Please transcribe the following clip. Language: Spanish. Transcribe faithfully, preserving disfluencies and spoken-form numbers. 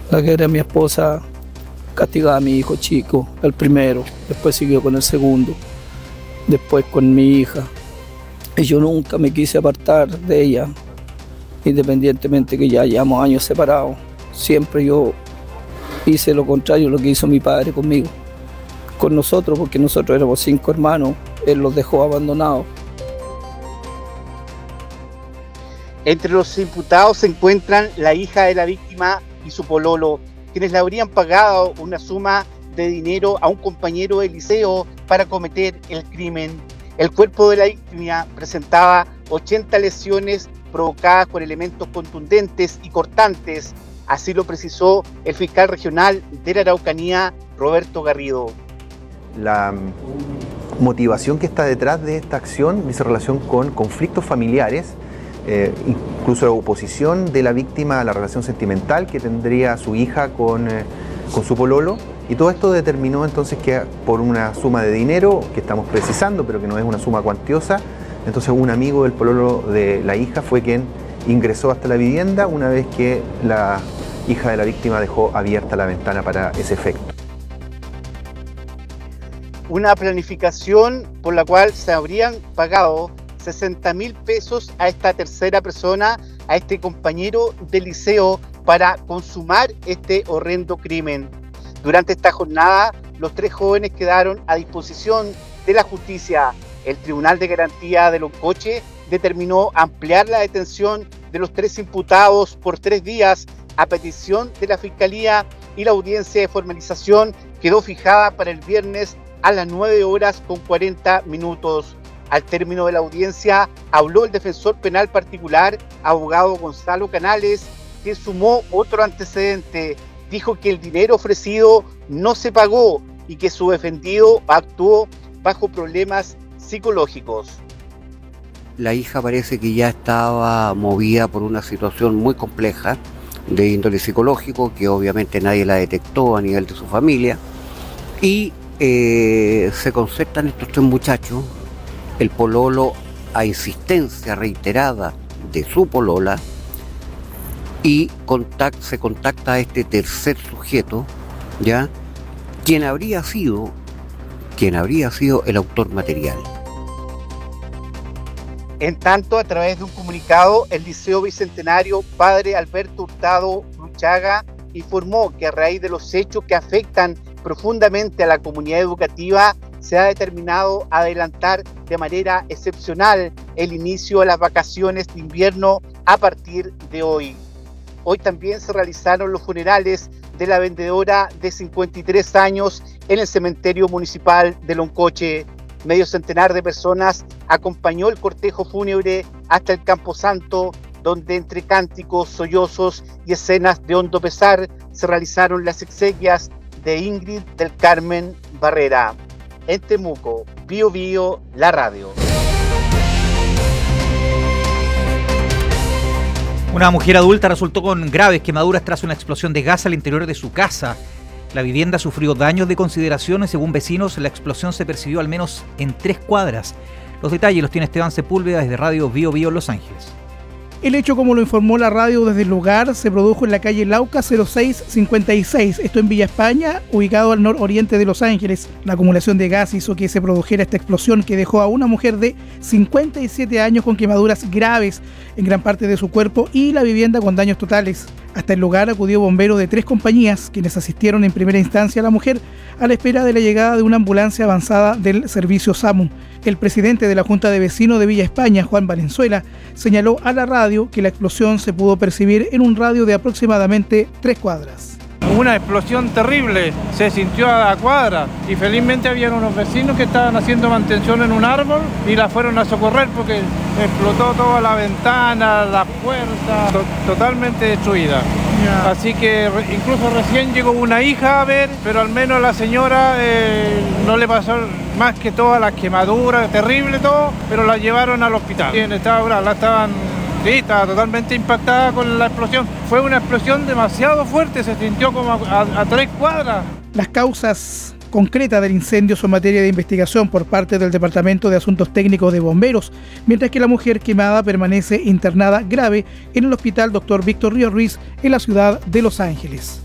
La que era mi esposa castigaba a mi hijo chico, el primero, después siguió con el segundo, después con mi hija. Y yo nunca me quise apartar de ella, independientemente que ya llevamos años separados. Siempre yo hice lo contrario, lo que hizo mi padre conmigo, con nosotros, porque nosotros éramos cinco hermanos, él los dejó abandonados. Entre los imputados se encuentran la hija de la víctima y su pololo, quienes le habrían pagado una suma de dinero a un compañero de liceo para cometer el crimen. El cuerpo de la víctima presentaba ochenta lesiones provocadas por elementos contundentes y cortantes, así lo precisó el fiscal regional de la Araucanía, Roberto Garrido. La motivación que está detrás de esta acción dice relación con conflictos familiares, eh, incluso la oposición de la víctima a la relación sentimental que tendría su hija con, eh, con su pololo, y todo esto determinó entonces que por una suma de dinero que estamos precisando, pero que no es una suma cuantiosa, entonces un amigo del pololo de la hija fue quien ingresó hasta la vivienda una vez que la hija de la víctima dejó abierta la ventana para ese efecto. Una planificación por la cual se habrían pagado sesenta mil pesos a esta tercera persona, a este compañero de liceo, para consumar este horrendo crimen. Durante esta jornada, los tres jóvenes quedaron a disposición de la justicia. El Tribunal de Garantía de Loncoche determinó ampliar la detención de los tres imputados por tres días a petición de la Fiscalía, y la audiencia de formalización quedó fijada para el viernes a las nueve horas con cuarenta minutos. Al término de la audiencia habló el defensor penal particular, abogado Gonzalo Canales, que sumó otro antecedente. Dijo que el dinero ofrecido no se pagó y que su defendido actuó bajo problemas psicológicos. La hija parece que ya estaba movida por una situación muy compleja de índole psicológico, que obviamente nadie la detectó a nivel de su familia, y eh, se concertan estos tres muchachos. El pololo, a insistencia reiterada de su polola, y contact, se contacta a este tercer sujeto, ya, quien habría sido, quien habría sido el autor material. En tanto, a través de un comunicado, el Liceo Bicentenario Padre Alberto Hurtado Luchaga informó que a raíz de los hechos que afectan profundamente a la comunidad educativa, se ha determinado adelantar de manera excepcional el inicio de las vacaciones de invierno a partir de hoy. Hoy también se realizaron los funerales de la vendedora de cincuenta y tres años en el cementerio municipal de Loncoche. Medio centenar de personas acompañó el cortejo fúnebre hasta el Camposanto, donde entre cánticos, sollozos y escenas de hondo pesar se realizaron las exequias de Ingrid del Carmen Barrera. En Temuco, Bío Bío, la radio. Una mujer adulta resultó con graves quemaduras tras una explosión de gas al interior de su casa. La vivienda sufrió daños de consideración y, según vecinos, la explosión se percibió al menos en tres cuadras. Los detalles los tiene Esteban Sepúlveda desde Radio Bío Bío, Los Ángeles. El hecho, como lo informó la radio desde el lugar, se produjo en la calle Lauca cero seis cincuenta y seis, esto en Villa España, ubicado al nororiente de Los Ángeles. La acumulación de gas hizo que se produjera esta explosión que dejó a una mujer de cincuenta y siete años con quemaduras graves en gran parte de su cuerpo y la vivienda con daños totales. Hasta el lugar acudió bomberos de tres compañías, quienes asistieron en primera instancia a la mujer a la espera de la llegada de una ambulancia avanzada del servicio SAMU. El presidente de la Junta de Vecinos de Villa España, Juan Valenzuela, señaló a la radio que la explosión se pudo percibir en un radio de aproximadamente tres cuadras. Una explosión terrible, se sintió a la cuadra y felizmente habían unos vecinos que estaban haciendo mantención en un árbol y la fueron a socorrer porque explotó toda la ventana, la puerta, to- totalmente destruida. Yeah. Así que re- incluso recién llegó una hija a ver, pero al menos la señora eh, no le pasó más que todas las quemaduras, terrible todo, pero la llevaron al hospital. Bien, estaba, la estaban... Sí, estaba totalmente impactada con la explosión. Fue una explosión demasiado fuerte, se sintió como a, a, a tres cuadras. Las causas concretas del incendio son materia de investigación por parte del Departamento de Asuntos Técnicos de Bomberos, mientras que la mujer quemada permanece internada grave en el Hospital doctor Víctor Ríos Ruiz en la ciudad de Los Ángeles.